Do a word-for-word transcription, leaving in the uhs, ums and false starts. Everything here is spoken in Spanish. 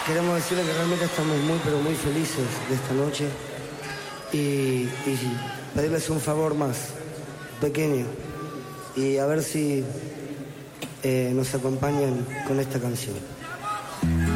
Queremos decirle que realmente estamos muy, pero muy felices de esta noche y, y pedirles un favor más, pequeño, y a ver si eh, nos acompañan con esta canción.